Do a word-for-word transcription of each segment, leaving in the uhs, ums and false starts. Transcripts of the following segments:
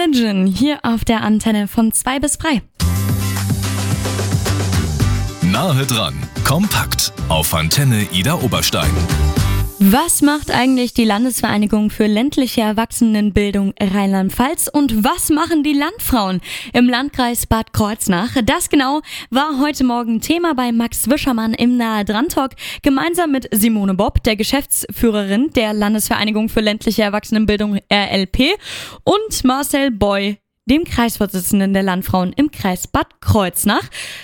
Religion hier auf der Antenne von zwei bis drei. Nahe dran, kompakt auf Antenne Ida Oberstein. Was macht eigentlich die Landesvereinigung für ländliche Erwachsenenbildung Rheinland-Pfalz und was machen die Landfrauen im Landkreis Bad Kreuznach? Das genau war heute Morgen Thema bei Max Wischermann im Nahe dran Talk, gemeinsam mit Simone Bopp, der Geschäftsführerin der Landesvereinigung für ländliche Erwachsenenbildung R L P, und Marcel Boy, dem Kreisvorsitzenden der Landfrauen im Kreis Bad Kreuznach.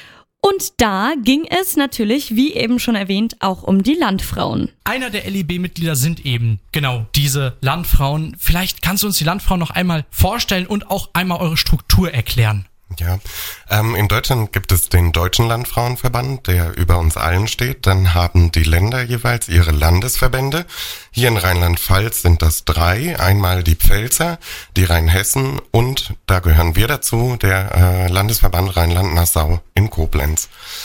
Und da ging es natürlich, wie eben schon erwähnt, auch um die Landfrauen. Einer der L I B-Mitglieder sind eben genau diese Landfrauen. Vielleicht kannst du uns die Landfrauen noch einmal vorstellen und auch einmal eure Struktur erklären. Ja, ähm, in Deutschland gibt es den Deutschen Landfrauenverband, der über uns allen steht. Dann haben die Länder jeweils ihre Landesverbände. Hier in Rheinland-Pfalz sind das drei. Einmal die Pfälzer, die Rheinhessen und, da gehören wir dazu, der äh, Landesverband Rheinland-Nassau in Koblenz.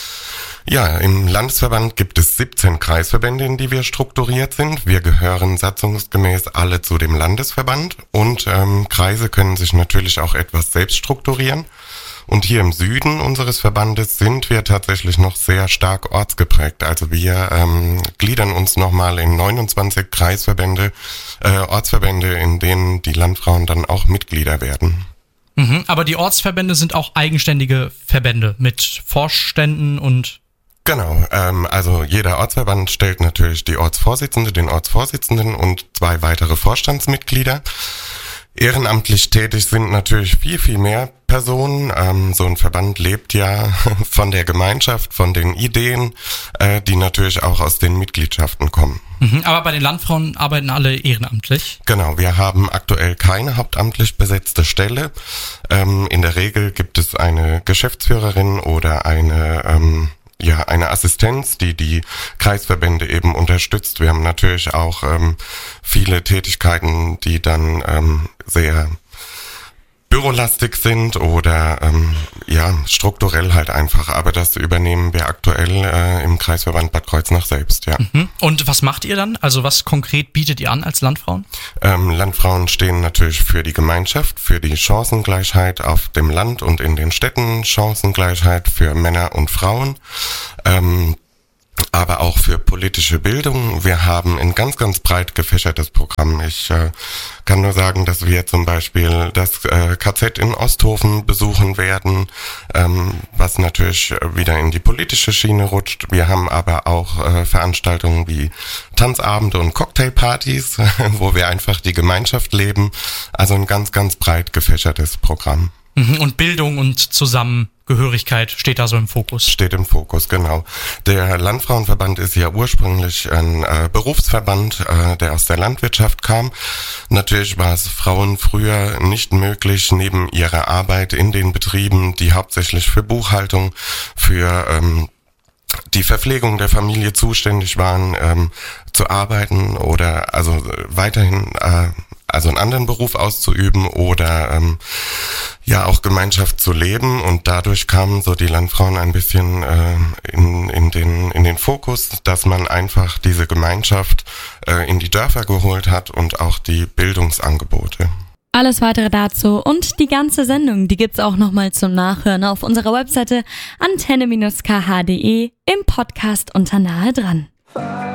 Ja, im Landesverband gibt es siebzehn Kreisverbände, in die wir strukturiert sind. Wir gehören satzungsgemäß alle zu dem Landesverband und ähm, Kreise können sich natürlich auch etwas selbst strukturieren. Und hier im Süden unseres Verbandes sind wir tatsächlich noch sehr stark ortsgeprägt. Also wir ähm, gliedern uns nochmal in neunundzwanzig Kreisverbände, äh, Ortsverbände, in denen die Landfrauen dann auch Mitglieder werden. Mhm, aber die Ortsverbände sind auch eigenständige Verbände mit Vorständen und... Genau, ähm, also jeder Ortsverband stellt natürlich die Ortsvorsitzende, den Ortsvorsitzenden und zwei weitere Vorstandsmitglieder. Ehrenamtlich tätig sind natürlich viel, viel mehr Personen. Ähm, so ein Verband lebt ja von der Gemeinschaft, von den Ideen, äh, die natürlich auch aus den Mitgliedschaften kommen. Mhm, aber bei den Landfrauen arbeiten alle ehrenamtlich? Genau, wir haben aktuell keine hauptamtlich besetzte Stelle. Ähm, in der Regel gibt es eine Geschäftsführerin oder eine... Ähm, Ja, eine Assistenz, die die Kreisverbände eben unterstützt. Wir haben natürlich auch ähm, viele Tätigkeiten, die dann ähm, sehr bürolastig sind oder ähm, ja strukturell halt einfach. Aber das übernehmen wir aktuell äh, im Kreisverband Bad Kreuznach selbst, ja. Mhm. Und was macht ihr dann? Also was konkret bietet ihr an als Landfrauen? Ähm, Landfrauen stehen natürlich für die Gemeinschaft, für die Chancengleichheit auf dem Land und in den Städten, Chancengleichheit für Männer und Frauen. Ähm, aber auch für politische Bildung. Wir haben ein ganz, ganz breit gefächertes Programm. Ich äh, kann nur sagen, dass wir zum Beispiel das äh, K Z in Osthofen besuchen werden, ähm, was natürlich wieder in die politische Schiene rutscht. Wir haben aber auch äh, Veranstaltungen wie Tanzabende und Cocktailpartys, wo wir einfach die Gemeinschaft leben. Also ein ganz, ganz breit gefächertes Programm. Und Bildung und Zusammengehörigkeit steht da so im Fokus. Steht im Fokus, genau. Der Landfrauenverband ist ja ursprünglich ein äh, Berufsverband, äh, der aus der Landwirtschaft kam. Natürlich war es Frauen früher nicht möglich, neben ihrer Arbeit in den Betrieben, die hauptsächlich für Buchhaltung, für ähm, die Verpflegung der Familie zuständig waren, ähm, zu arbeiten oder also weiterhin äh, also einen anderen Beruf auszuüben oder ähm, ja auch Gemeinschaft zu leben, und dadurch kamen so die Landfrauen ein bisschen äh, in, in den in den Fokus, dass man einfach diese Gemeinschaft äh, in die Dörfer geholt hat und auch die Bildungsangebote. Alles weitere dazu und die ganze Sendung, die gibt's auch nochmal zum Nachhören auf unserer Webseite antenne Bindestrich k h punkt d e im Podcast unter Nahe dran.